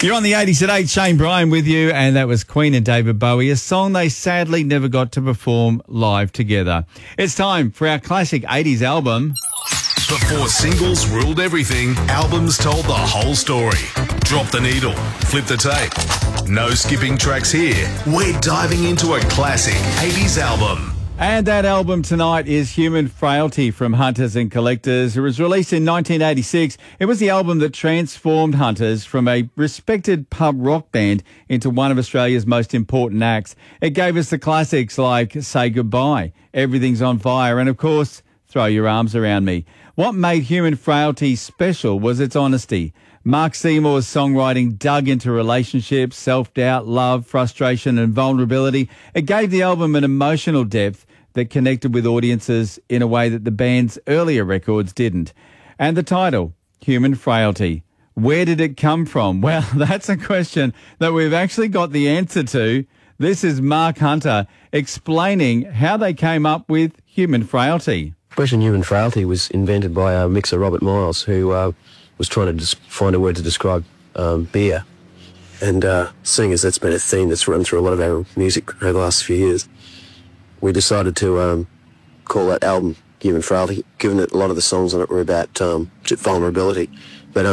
You're on the 80s at 8, Shane Bryan with you, and that was Queen and David Bowie, a song they sadly never got to perform live together. It's time for our classic 80s album. Before singles ruled everything, albums told the whole story. Drop the needle, flip the tape. No skipping tracks here. We're diving into a classic 80s album. And that album tonight is Human Frailty from Hunters and Collectors. It was released in 1986. It was the album that transformed Hunters from a respected pub rock band into one of Australia's most important acts. It gave us the classics like Say Goodbye, Everything's on Fire, and of course, Throw Your Arms Around Me. What made Human Frailty special was its honesty. Mark Seymour's songwriting dug into relationships, self-doubt, love, frustration and vulnerability. It gave the album an emotional depth that connected with audiences in a way that the band's earlier records didn't. And the title, Human Frailty. Where did it come from? Well, that's a question that we've actually got the answer to. This is Mark Hunter explaining how they came up with Human Frailty. The expression Human Frailty was invented by our mixer Robert Miles, who was trying to find a word to describe beer. And seeing as that's been a theme that's run through a lot of our music over the last few years, we decided to call that album Human Frailty, given that a lot of the songs on it were about vulnerability. But,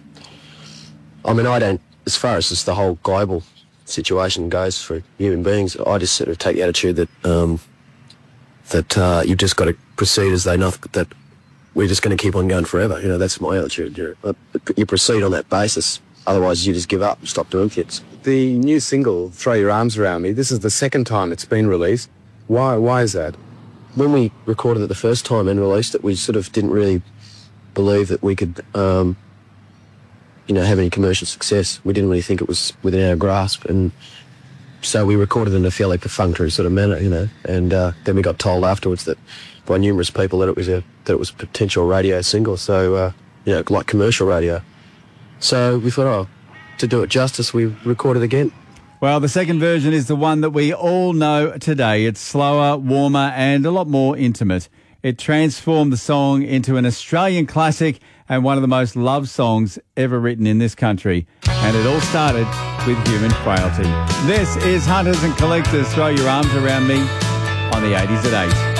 I mean, I don't, as far as just the whole global situation goes for human beings, I just sort of take the attitude that you've just got to proceed as though nothing, that we're just going to keep on going forever. You know, that's my attitude. You proceed on that basis. Otherwise, you just give up and stop doing things. The new single, Throw Your Arms Around Me, this is the second time it's been released. Why is that? When we recorded it the first time and released it, we sort of didn't really believe that we could, have any commercial success. We didn't really think it was within our grasp. And so we recorded it in a fairly perfunctory sort of manner, and then we got told afterwards that by numerous people that it was a potential radio single, so like commercial radio. So we thought, to do it justice, we recorded again. Well, the second version is the one that we all know today. It's slower, warmer, and a lot more intimate. It transformed the song into an Australian classic and one of the most loved songs ever written in this country. And it all started with Human Frailty. This is Hunters and Collectors, Throw Your Arms Around Me on the 80s at 8.